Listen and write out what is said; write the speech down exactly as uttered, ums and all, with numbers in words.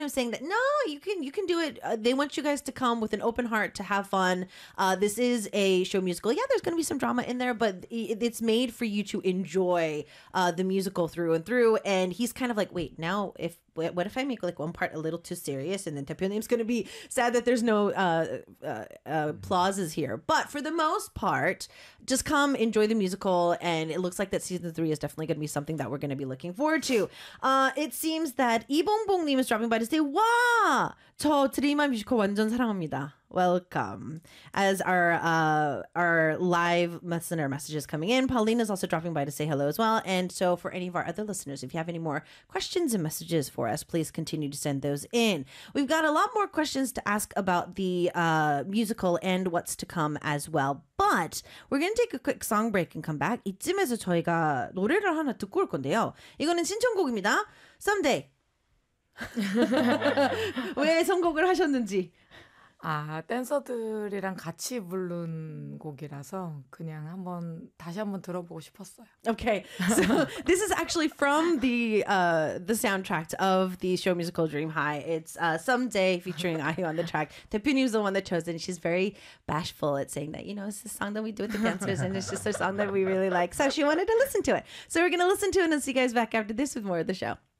saying that no, you can you can do it. Uh, they want you guys to come with an open heart to have fun. Uh, this is a show musical. Yeah, there's going to be some drama in there, but it, it's made for you to enjoy uh, the musical through and through. And he's kind of like, wait, now if what if I make like one part a little too serious, and then Taepyeonim's going to be sad that there's no uh, uh, uh, applauses here. But for the most part, just come enjoy the musical, and it looks like that season three is definitely going to be something that we're going to be looking forward to. Uh, it seems that 이봉봉님 is dropping by to say, 와, 저 드리마 뮤지컬 완전 사랑합니다. Welcome. As our uh, our live listener messages coming in, Pauline is also dropping by to say hello as well. And so for any of our other listeners, if you have any more questions and messages for us, please continue to send those in. We've got a lot more questions to ask about the uh, musical and what's to come as well. But we're going to take a quick song break and come back. 이쯤에서 저희가 노래를 하나 듣고 올 건데요. 이거는 신청곡입니다. Someday. 왜 선곡을 하셨는지. 아, 댄서들이랑 같이 부른 곡이라서 그냥 한번 다시 한번 들어보고 싶었어요. Okay, so this is actually from the uh, the soundtrack of the show musical Dream High. It's uh, Someday featuring IU on the track. Taepyeonim's the one that chose it, and she's very bashful at saying that, you know, it's a song that we do with the dancers, and it's just a song that we really like. So she wanted to listen to it. So we're going to listen to it and see you guys back after this with more of the show.